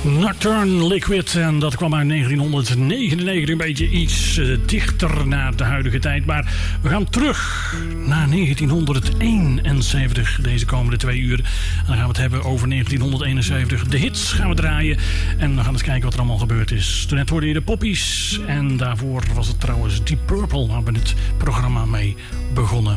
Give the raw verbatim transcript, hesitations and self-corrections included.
Nocturne Liquid, en dat kwam uit negentienhonderdnegenennegentig, een beetje iets uh, dichter naar de huidige tijd. Maar we gaan terug naar negentienhonderdeenenzeventig, deze komende twee uur. En dan gaan we het hebben over negentienhonderdeenenzeventig. De hits gaan we draaien en we gaan eens kijken wat er allemaal gebeurd is. Toen net hoorde je de Poppies en daarvoor was het trouwens Deep Purple waar we het programma mee begonnen.